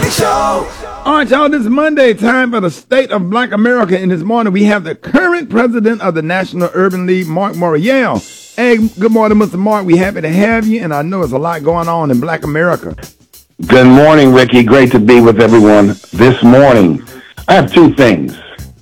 Show. All right, y'all, this is Monday, time for the State of Black America. And this morning we have the current president of the National Urban League, Mark Morial. Hey, good morning, Mr. Mark. We're happy to have you, and I know there's a lot going on in Black America. Good morning, Ricky. Great to be with everyone this morning. I have two things.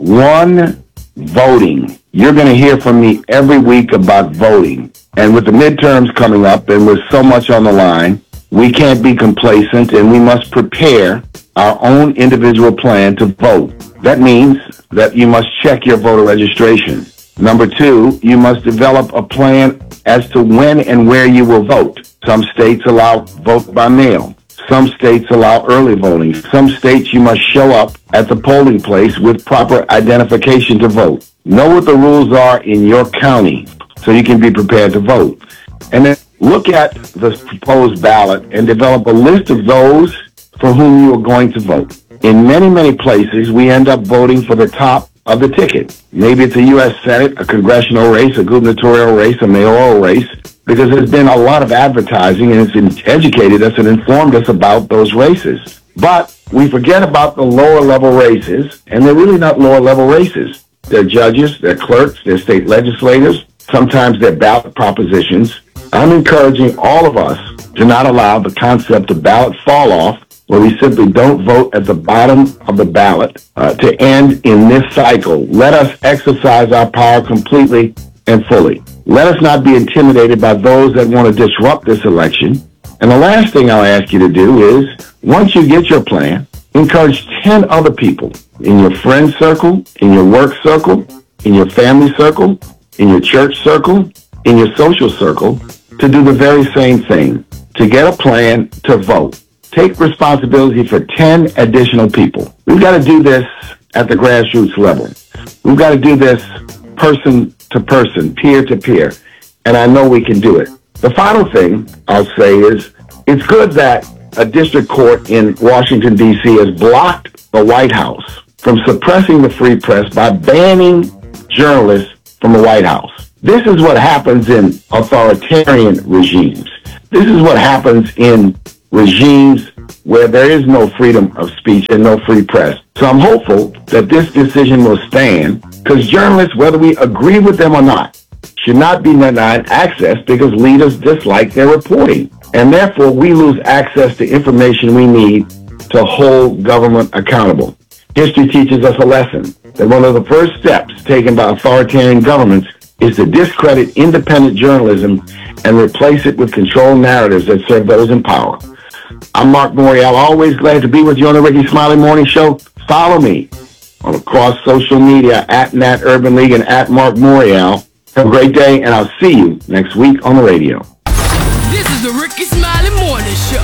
One, voting. You're going to hear from me every week about voting. And with the midterms coming up and with so much on the line, we can't be complacent, and we must prepare our own individual plan to vote. That means that you must check your voter registration. Number two, you must develop a plan as to when and where you will vote. Some states allow vote by mail. Some states allow early voting. Some states you must show up at the polling place with proper identification to vote. Know what the rules are in your county so you can be prepared to vote. And then look at the proposed ballot and develop a list of those for whom you are going to vote. In many, many places, we end up voting for the top of the ticket. Maybe it's a U.S. Senate, a congressional race, a gubernatorial race, a mayoral race, because there's been a lot of advertising and it's educated us and informed us about those races. But we forget about the lower level races, and they're really not lower level races. They're judges, they're clerks, they're state legislators, sometimes they're ballot propositions. I'm encouraging all of us to not allow the concept of ballot fall off, where we simply don't vote at the bottom of the ballot, to end in this cycle. Let us exercise our power completely and fully. Let us not be intimidated by those that want to disrupt this election. And the last thing I'll ask you to do is, once you get your plan, encourage 10 other people in your friend circle, in your work circle, in your family circle, in your church circle, in your social circle, to do the very same thing, to get a plan to vote. Take responsibility for 10 additional people. We've got to do this at the grassroots level. We've got to do this person to person, peer to peer, and I know we can do it. The final thing I'll say is, it's good that a district court in Washington, D.C. has blocked the White House from suppressing the free press by banning journalists from the White House. This is what happens in authoritarian regimes. This is what happens in regimes where there is no freedom of speech and no free press. So I'm hopeful that this decision will stand, because journalists, whether we agree with them or not, should not be denied access because leaders dislike their reporting. And therefore, we lose access to information we need to hold government accountable. History teaches us a lesson that one of the first steps taken by authoritarian governments is to discredit independent journalism and replace it with controlled narratives that serve those in power. I'm Mark Morial, always glad to be with you on the Ricky Smiley Morning Show. Follow me on across social media at Nat Urban League and at Mark Morial. Have a great day, and I'll see you next week on the radio. This is the Ricky Smiley Morning Show.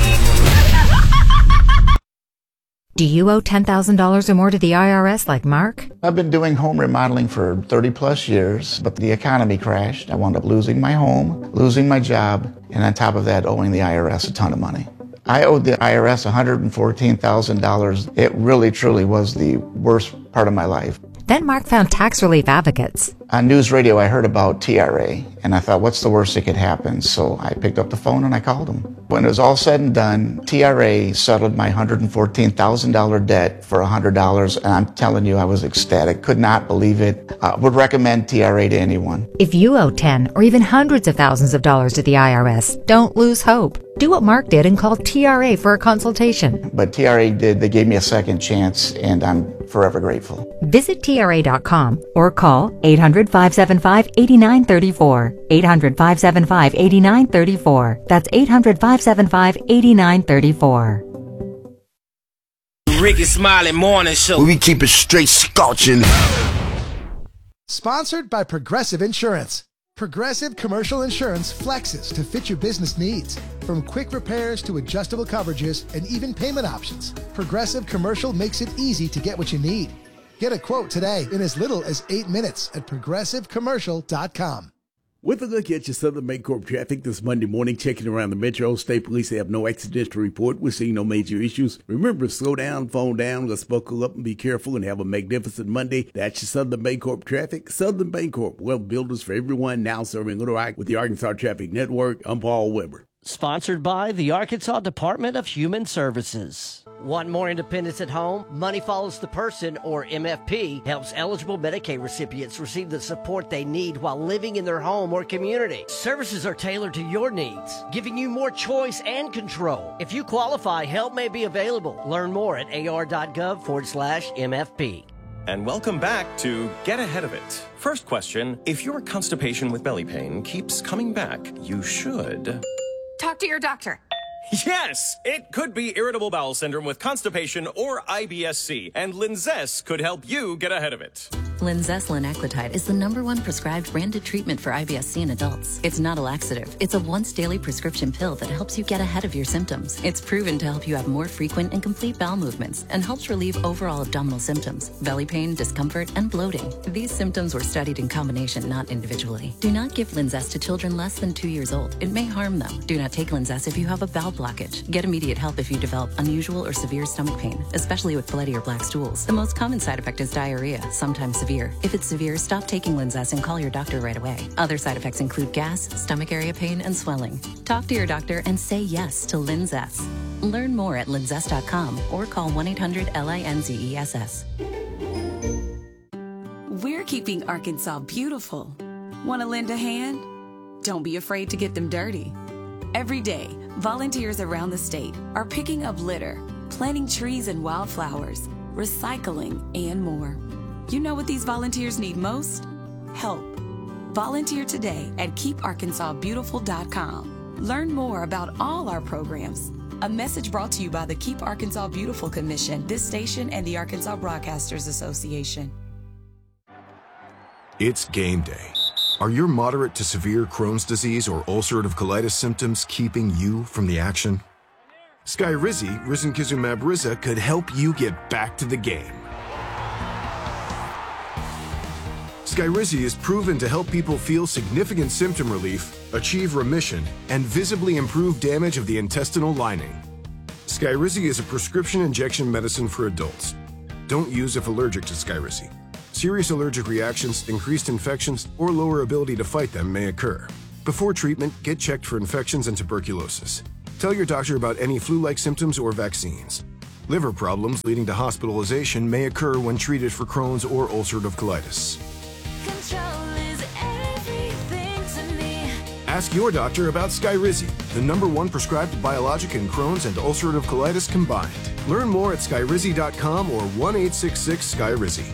Do you owe $10,000 or more to the IRS like Mark? I've been doing home remodeling for 30 plus years, but the economy crashed. I wound up losing my home, losing my job, and on top of that, owing the IRS a ton of money. I owed the IRS $114,000. It really, truly was the worst part of my life. Then Mark found tax relief advocates. On news radio, I heard about TRA, and I thought, what's the worst that could happen? So I picked up the phone and I called them. When it was all said and done, TRA settled my $114,000 debt for $100, and I'm telling you, I was ecstatic. Could not believe it. Would recommend TRA to anyone. If you owe 10 or even hundreds of thousands of dollars to the IRS, don't lose hope. Do what Mark did and call TRA for a consultation. But TRA did. They gave me a second chance, and I'm forever grateful. Visit TRA.com or call 800-575-8934. 800-575-8934. That's 800-575-8934. Ricky Smiley Morning Show. We keep it straight scorching. Sponsored by Progressive Insurance. Progressive Commercial Insurance flexes to fit your business needs. From quick repairs to adjustable coverages and even payment options, Progressive Commercial makes it easy to get what you need. Get a quote today in as little as 8 minutes at progressivecommercial.com. With a look at your Southern Bancorp traffic this Monday morning, checking around the metro, state police have no accidents to report. We're seeing no major issues. Remember, slow down, phone down, let's buckle up and be careful and have a magnificent Monday. That's your Southern Bancorp traffic. Southern Bancorp, wealth builders for everyone, now serving Little Rock with the Arkansas Traffic Network. I'm Paul Weber. Sponsored by the Arkansas Department of Human Services. Want more independence at home? Money Follows the Person, or MFP, helps eligible Medicaid recipients receive the support they need while living in their home or community. Services are tailored to your needs, giving you more choice and control. If you qualify, help may be available. Learn more at ar.gov/MFP. And welcome back to Get Ahead of It. First question, if your constipation with belly pain keeps coming back, you should... talk to your doctor. Yes, it could be irritable bowel syndrome with constipation or IBS-C, and Linzess could help you get ahead of it. Linzess linaclotide is the #1 prescribed branded treatment for IBS-C in adults. It's not a laxative. It's a once-daily prescription pill that helps you get ahead of your symptoms. It's proven to help you have more frequent and complete bowel movements and helps relieve overall abdominal symptoms, belly pain, discomfort, and bloating. These symptoms were studied in combination, not individually. Do not give Linzess to children less than 2 years old. It may harm them. Do not take Linzess if you have a bowel blockage. Get immediate help if you develop unusual or severe stomach pain, especially with bloody or black stools. The most common side effect is diarrhea, sometimes severe. If it's severe, stop taking Linzess and call your doctor right away. Other side effects include gas, stomach area pain, and swelling. Talk to your doctor and say yes to Linzess. Learn more at linzess.com or call 1-800-LINZESS. We're keeping Arkansas beautiful. Want to lend a hand? Don't be afraid to get them dirty. Every day, volunteers around the state are picking up litter, planting trees and wildflowers, recycling, and more. You know what these volunteers need most? Help. Volunteer today at keeparkansasbeautiful.com. Learn more about all our programs. A message brought to you by the Keep Arkansas Beautiful Commission, this station, and the Arkansas Broadcasters Association. It's game day. Are your moderate to severe Crohn's disease or ulcerative colitis symptoms keeping you from the action? Skyrizi, risankizumab Riza, could help you get back to the game. Skyrizi is proven to help people feel significant symptom relief, achieve remission, and visibly improve damage of the intestinal lining. Skyrizi is a prescription injection medicine for adults. Don't use if allergic to Skyrizi. Serious allergic reactions, increased infections, or lower ability to fight them may occur. Before treatment, get checked for infections and tuberculosis. Tell your doctor about any flu-like symptoms or vaccines. Liver problems leading to hospitalization may occur when treated for Crohn's or ulcerative colitis. Ask your doctor about Skyrizi, the #1 prescribed biologic in Crohn's and ulcerative colitis combined. Learn more at skyrizi.com or 1-866-SKYRIZI.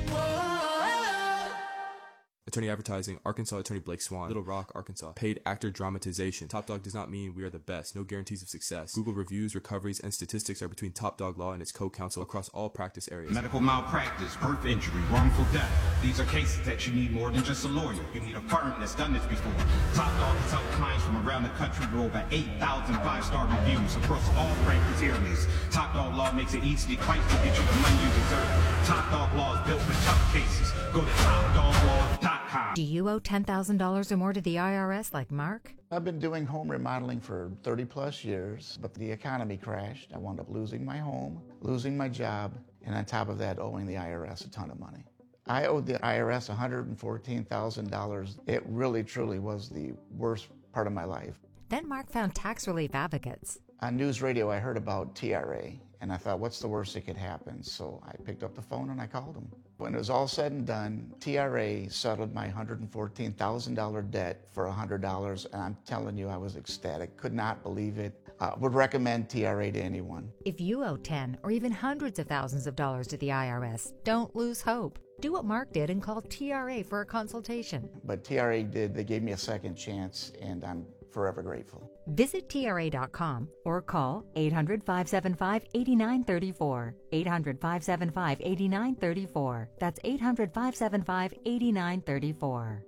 Attorney Advertising, Arkansas Attorney Blake Swan, Little Rock, Arkansas. Paid actor dramatization. Top Dog does not mean we are the best. No guarantees of success. Google reviews, recoveries, and statistics are between Top Dog Law and its co-counsel across all practice areas. Medical malpractice, birth injury, wrongful death. These are cases that you need more than just a lawyer. You need a firm that's done this before. Top Dog has helped clients from around the country with over 8,000 5-star reviews across all practice areas. Top Dog Law makes it easy twice to get you the money you deserve. Top Dog Law is built for tough cases. Go to topdoglaw.com. Do you owe $10,000 or more to the IRS like Mark? I've been doing home remodeling for 30 plus years, but the economy crashed. I wound up losing my home, losing my job, and on top of that, owing the IRS a ton of money. I owed the IRS $114,000. It really, truly was the worst part of my life. Then Mark found tax relief advocates. On news radio, I heard about TRA, and I thought, what's the worst that could happen? So I picked up the phone and I called them. When it was all said and done, TRA settled my $114,000 debt for $100, and I'm telling you, I was ecstatic. Could not believe it. Would recommend TRA to anyone. If you owe 10 or even hundreds of thousands of dollars to the IRS, don't lose hope. Do what Mark did and call TRA for a consultation. But TRA did. They gave me a second chance, and I'm forever grateful. Visit TRA.com or call 800-575-8934. 800-575-8934. That's 800-575-8934.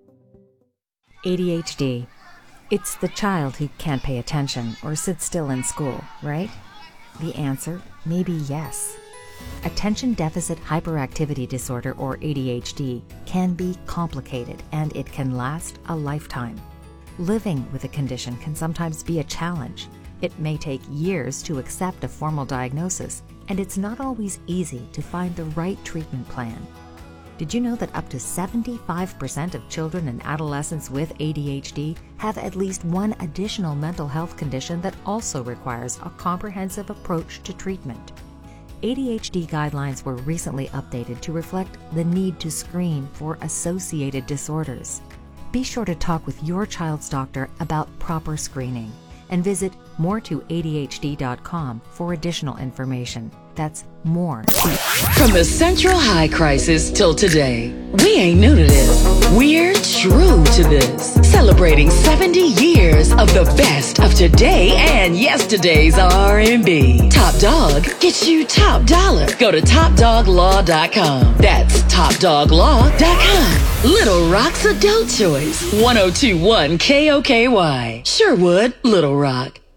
ADHD. It's the child who can't pay attention or sit still in school, right? The answer may be yes. Attention Deficit Hyperactivity Disorder, or ADHD, can be complicated and it can last a lifetime. Living with a condition can sometimes be a challenge. It may take years to accept a formal diagnosis, and it's not always easy to find the right treatment plan. Did you know that up to 75% of children and adolescents with ADHD have at least one additional mental health condition that also requires a comprehensive approach to treatment? ADHD guidelines were recently updated to reflect the need to screen for associated disorders. Be sure to talk with your child's doctor about proper screening and visit more2adhd.com for additional information. That's more. From the Central High crisis till today, we ain't new to this. We're true to this. Celebrating 70 years of the best of today and yesterday's R&B. Top Dog gets you top dollar. Go to TopDogLaw.com. That's TopDogLaw.com. Little Rock's Adult Choice. 1021 KOKY. Sherwood, Little Rock.